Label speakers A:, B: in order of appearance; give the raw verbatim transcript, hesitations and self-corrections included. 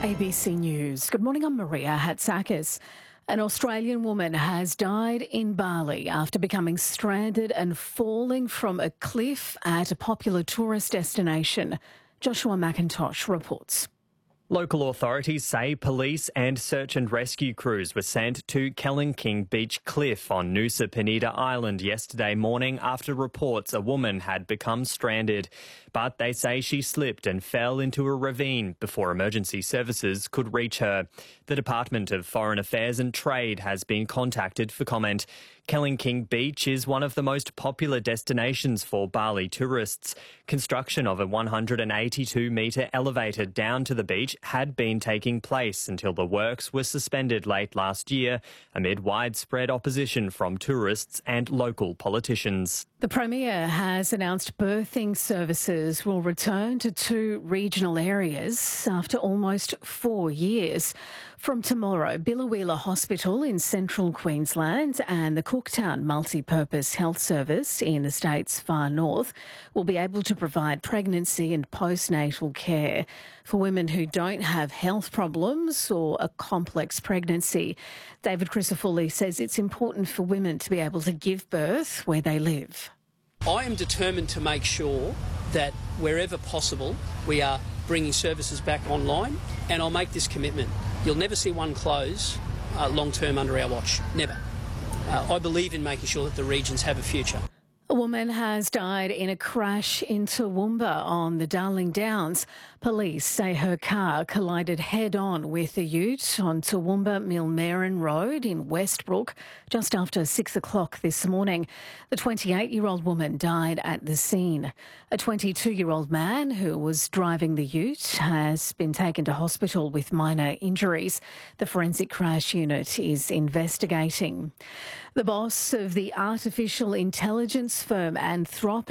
A: A B C News. Good morning, I'm Maria Hatzakis. An Australian woman has died in Bali after becoming stranded and falling from a cliff at a popular tourist destination. Joshua McIntosh reports.
B: Local authorities say police and search and rescue crews were sent to Kelling Beach Cliff on Nusa Penida Island yesterday morning after reports a woman had become stranded. But they say she slipped and fell into a ravine before emergency services could reach her. The Department of Foreign Affairs and Trade has been contacted for comment. Kelling Beach is one of the most popular destinations for Bali tourists. Construction of a one hundred eighty-two metre elevator down to the beach had been taking place until the works were suspended late last year amid widespread opposition from tourists and local politicians.
A: The Premier has announced birthing services will return to two regional areas after almost four years. From tomorrow, Biloela Hospital in central Queensland and the Cooktown Multipurpose Health Service in the state's far north will be able to provide pregnancy and postnatal care for women who don't have health problems or a complex pregnancy. David Crisafulli says it's important for women to be able to give birth where they live.
C: I am determined to make sure that wherever possible we are bringing services back online, and I'll make this commitment. You'll never see one close uh, long term under our watch. Never. Uh, I believe in making sure that the regions have a future.
A: A woman has died in a crash in Toowoomba on the Darling Downs. Police say her car collided head-on with a ute on Toowoomba Millmerran Road in Westbrook just after six o'clock this morning. The twenty-eight-year-old woman died at the scene. A twenty-two-year-old man who was driving the ute has been taken to hospital with minor injuries. The forensic crash unit is investigating. The boss of the artificial intelligence firm Anthropic